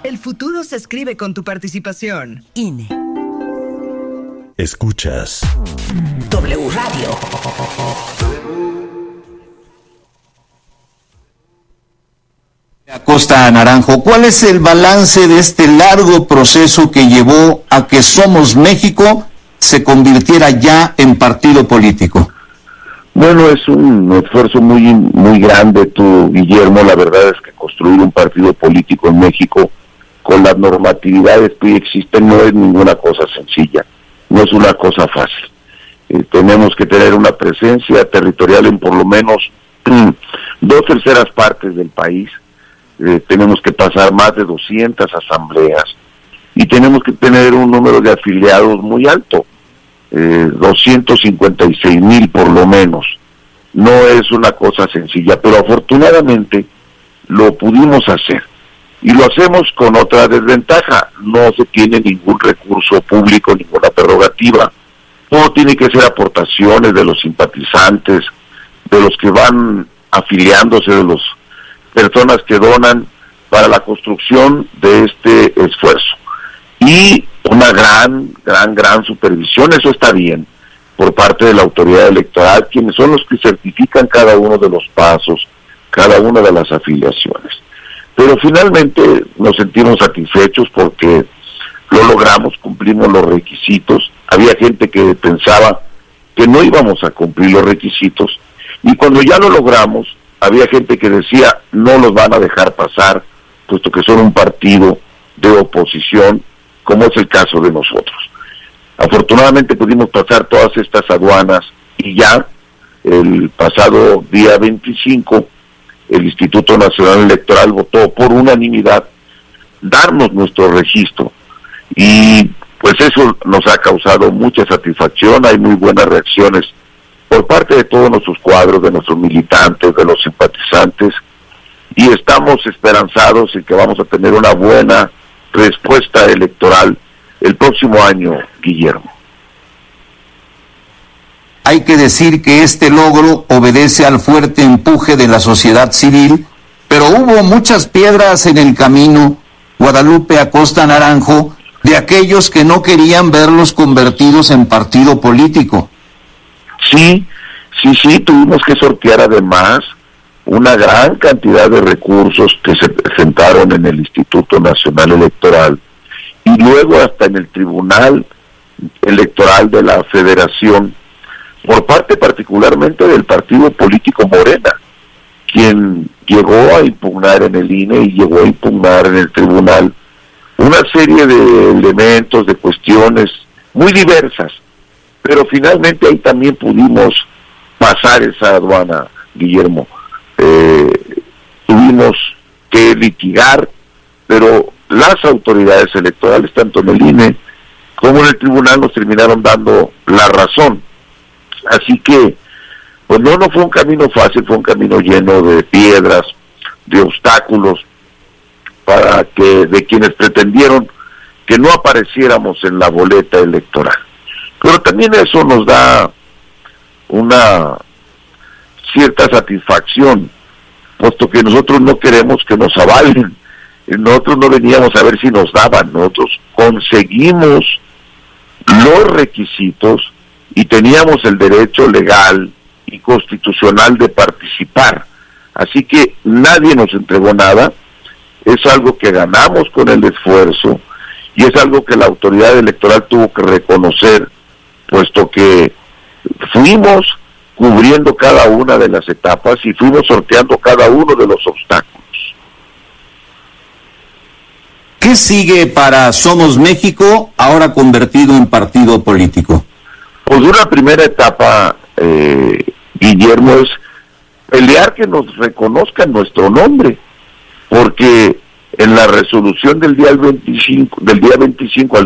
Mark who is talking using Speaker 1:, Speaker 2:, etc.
Speaker 1: El futuro se escribe con tu participación. INE.
Speaker 2: Escuchas
Speaker 3: W Radio.
Speaker 4: Acosta Naranjo, ¿cuál es el balance de este largo proceso que llevó a que Somos México se convirtiera ya en partido político?
Speaker 5: Bueno, es un esfuerzo muy grande, Guillermo. La verdad es que construir un partido político en México con las normatividades que hoy existen no es ninguna cosa sencilla, no es una cosa fácil. Tenemos que tener una presencia territorial en por lo menos 2/3 partes del país. Tenemos que pasar más de 200 asambleas y tenemos que tener un número de afiliados muy alto, 256,000 por lo menos. No es una cosa sencilla, pero afortunadamente lo pudimos hacer y lo hacemos con otra desventaja: no se tiene ningún recurso público, ninguna prerrogativa. Todo tiene que ser aportaciones de los simpatizantes, de los que van afiliándose, de las personas que donan para la construcción de este esfuerzo. Y una gran supervisión, eso está bien, por parte de la autoridad electoral, quienes son los que certifican cada uno de los pasos, cada una de las afiliaciones. Pero finalmente nos sentimos satisfechos porque lo logramos, cumplimos los requisitos. Había gente que pensaba que no íbamos a cumplir los requisitos, y cuando ya lo logramos, había gente que decía no los van a dejar pasar, puesto que son un partido de oposición, como es el caso de nosotros. Afortunadamente pudimos pasar todas estas aduanas y ya el pasado día 25 el Instituto Nacional Electoral votó por unanimidad darnos nuestro registro, y pues eso nos ha causado mucha satisfacción. Hay muy buenas reacciones por parte de todos nuestros cuadros, de nuestros militantes, de los simpatizantes, y estamos esperanzados en que vamos a tener una buena respuesta electoral el próximo año, Guillermo.
Speaker 4: Hay que decir que este logro obedece al fuerte empuje de la sociedad civil, pero hubo muchas piedras en el camino, Guadalupe Acosta Naranjo, de aquellos que no querían verlos convertidos en partido político.
Speaker 5: Sí, tuvimos que sortear además una gran cantidad de recursos que se presentaron en el Instituto Nacional Electoral y luego hasta en el Tribunal Electoral de la Federación, por parte particularmente del partido político Morena, quien llegó a impugnar en el INE y llegó a impugnar en el tribunal una serie de elementos, de cuestiones muy diversas, pero finalmente ahí también pudimos pasar esa aduana, Guillermo. Tuvimos que litigar, pero las autoridades electorales, tanto en el INE como en el tribunal, nos terminaron dando la razón. Así que, pues no fue un camino fácil, fue un camino lleno de piedras, de obstáculos, para que de quienes pretendieron que no apareciéramos en la boleta electoral. Pero también eso nos da una cierta satisfacción, puesto que nosotros no queremos que nos avalen, nosotros no veníamos a ver si nos daban, nosotros conseguimos los requisitos y teníamos el derecho legal y constitucional de participar, así que nadie nos entregó nada. Es algo que ganamos con el esfuerzo y es algo que la autoridad electoral tuvo que reconocer, puesto que fuimos cubriendo cada una de las etapas y fuimos sorteando cada uno de los obstáculos.
Speaker 4: ¿Qué sigue para Somos México, ahora convertido en partido político?
Speaker 5: Pues una primera etapa, Guillermo, es pelear que nos reconozcan nuestro nombre, porque en la resolución del día 25 al